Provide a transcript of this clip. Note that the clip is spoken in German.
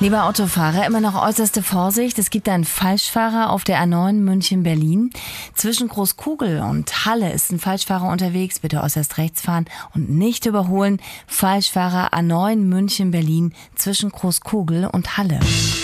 Lieber Autofahrer, immer noch äußerste Vorsicht. Es gibt einen Falschfahrer auf der A9 München-Berlin. Zwischen Großkugel und Halle ist ein Falschfahrer unterwegs. Bitte äußerst rechts fahren und nicht überholen. Falschfahrer A9 München-Berlin zwischen Großkugel und Halle.